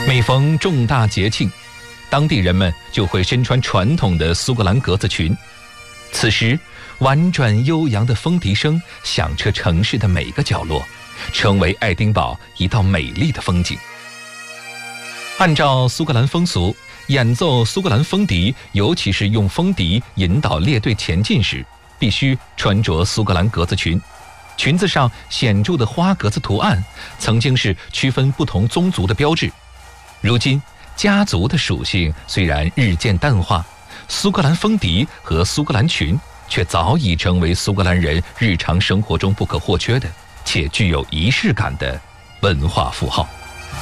每逢重大节庆，当地人们就会身穿传统的苏格兰格子裙。此时，婉转悠扬的风笛声响彻城市的每个角落，成为爱丁堡一道美丽的风景。按照苏格兰风俗，演奏苏格兰风笛，尤其是用风笛引导列队前进时，必须穿着苏格兰格子裙。裙子上显著的花格子图案，曾经是区分不同宗族的标志。如今，家族的属性虽然日渐淡化，苏格兰风笛和苏格兰裙却早已成为苏格兰人日常生活中不可或缺的且具有仪式感的文化符号。